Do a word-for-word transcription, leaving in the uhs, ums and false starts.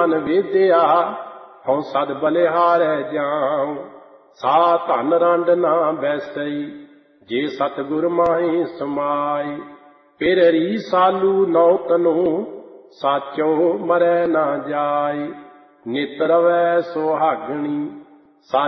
ਮਨ ਵੇਦਿਆ, ਹਉ ਸਦ ਬਲਿਹਾਰੈ ਜਾਉ। ਸਾ ਧਨ ਰੰਡ ਨਾ ਬੈਸਈ, ਜੇ ਸਤਿਗੁਰ ਮਾਹੀ ਸਮਾਈ। ਫਿਰ ਰੀ ਸਾਲੂ ਨੌ ਤਨੂ, ਸਾਚੋ ਮਰੈ ਨਾ ਜਾਈ। ਨਿਤ ਰਵੈ ਸੁਹਾਗਣੀ,